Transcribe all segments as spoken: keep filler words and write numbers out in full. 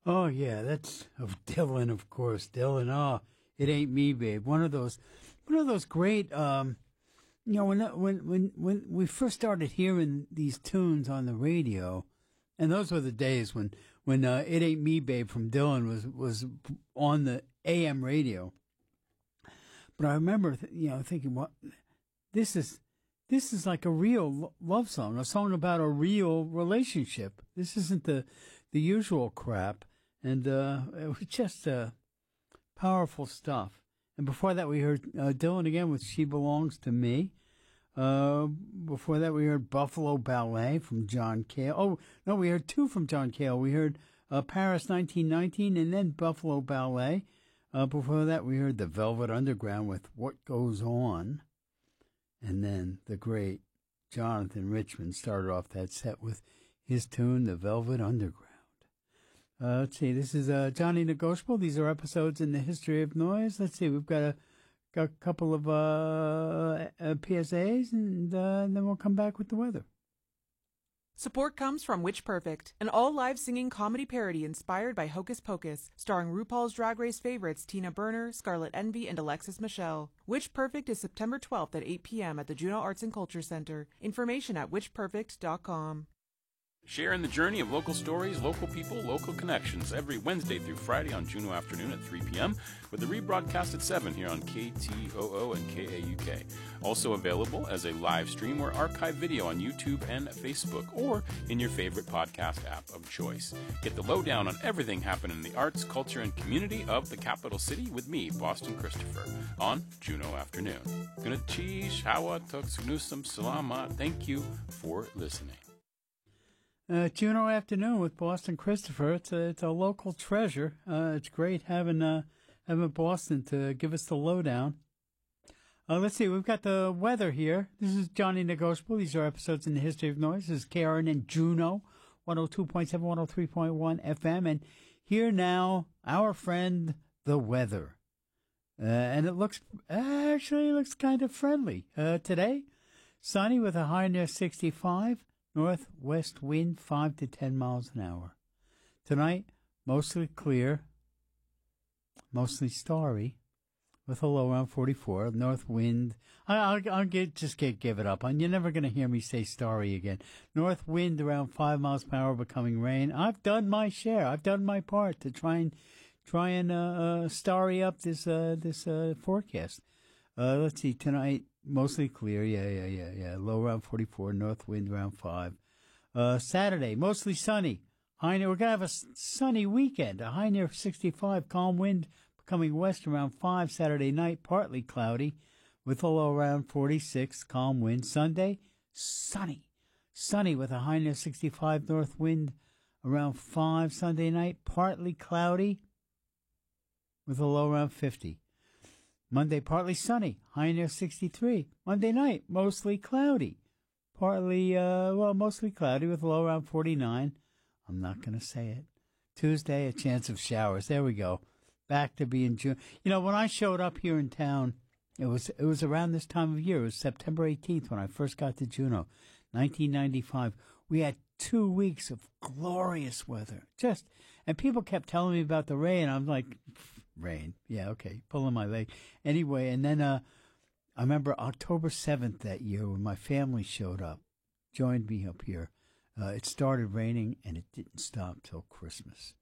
Oh, yeah, that's of Dylan, of course. Dylan, oh, It Ain't Me, Babe. One of those, one of those great, um, you know, when, when, when, when we first started hearing these tunes on the radio, and those were the days when, when, uh, It Ain't Me, Babe from Dylan was, was on the A M radio. But I remember, th- you know, thinking, what, this is, this is like a real love song, a song about a real relationship. This isn't the, the usual crap. And, uh, it was just, uh, powerful stuff. And before that, we heard, uh, Dylan again with She Belongs to Me. Uh, before that, we heard Buffalo Ballet from John Cale. Oh, no, we heard two from John Cale. We heard, uh, Paris nineteen nineteen and then Buffalo Ballet. Uh, before that, we heard the Velvet Underground with What Goes On. And then the great Jonathan Richman started off that set with his tune, The Velvet Underground. Uh, let's see, this is uh, Johnny Negotiable. These are episodes in the history of noise. Let's see, we've got a, got a couple of uh, uh, P S As, and, uh, and then we'll come back with the weather. Support comes from Witch Perfect, an all-live singing comedy parody inspired by Hocus Pocus, starring RuPaul's Drag Race favorites Tina Burner, Scarlet Envy, and Alexis Michelle. Witch Perfect is September twelfth at eight p.m. at the Juneau Arts and Culture Center. Information at witch perfect dot com. Share in the journey of local stories, local people, local connections every Wednesday through Friday on Juneau Afternoon at three p.m. with a rebroadcast at seven here on K T O O and K A U K. Also available as a live stream or archive video on YouTube and Facebook or in your favorite podcast app of choice. Get the lowdown on everything happening in the arts, culture, and community of the capital city with me, Boston Christopher, on Juneau Afternoon. Gonna cheese, hawa, tuksnusum, salama. Thank you for listening. Uh, Juneau Afternoon with Boston Christopher. It's a, it's a local treasure. Uh, it's great having, uh, having Boston to give us the lowdown. Uh, let's see, we've got the weather here. This is Johnny Negotiable. These are episodes in the history of noise. This is K R N and Juneau, one oh two point seven, one oh three point one F M. And here now, our friend, the weather. Uh, and it looks, actually looks kind of friendly. Uh, today, sunny with a high near sixty-five. Northwest wind five to ten miles an hour. Tonight, mostly clear, mostly starry, with a low around forty-four. North wind, I, I'll, I'll get, just get, give it up. You're never going to hear me say starry again. North wind around five miles per hour, becoming rain. I've done my share. I've done my part to try and try and uh, uh, starry up this uh, this uh, forecast. Uh, let's see, tonight. Mostly clear, yeah, yeah, yeah, yeah. Low around forty-four, north wind around five. Uh, Saturday, mostly sunny. High near, we're going to have a sunny weekend. A high near sixty-five, calm wind becoming west around five. Saturday night, partly cloudy with a low around forty-six, calm wind. Sunday, sunny. Sunny with a high near sixty-five, north wind around five. Sunday night, partly cloudy with a low around fifty. Monday, partly sunny, high near sixty-three. Monday night, mostly cloudy. Partly, uh, well, mostly cloudy with a low around forty-nine. I'm not going to say it. Tuesday, a chance of showers. There we go. Back to being June. You know, when I showed up here in town, it was it was around this time of year. It was September eighteenth when I first got to Juneau, nineteen ninety-five. We had two weeks of glorious weather. Just, and people kept telling me about the rain. I'm like, rain. Yeah, okay. Pulling my leg. Anyway, and then uh, I remember October seventh that year when my family showed up, joined me up here. Uh, it started raining, and it didn't stop till Christmas.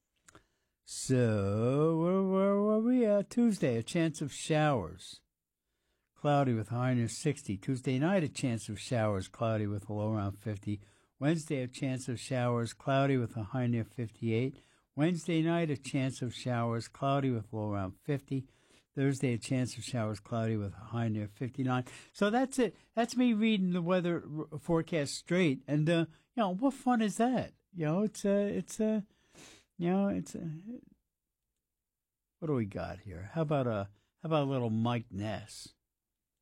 So, where, where were we? Uh, Tuesday, a chance of showers. Cloudy with a high near sixty. Tuesday night, a chance of showers. Cloudy with a low around fifty. Wednesday, a chance of showers. Cloudy with a high near fifty-eight. Wednesday night, a chance of showers, cloudy with a low around fifty. Thursday, a chance of showers, cloudy with a high near fifty-nine. So that's it. That's me reading the weather forecast straight. And, uh, you know, what fun is that? You know, it's a, it's a, you know, it's a, what do we got here? How about a, how about a little Mike Ness?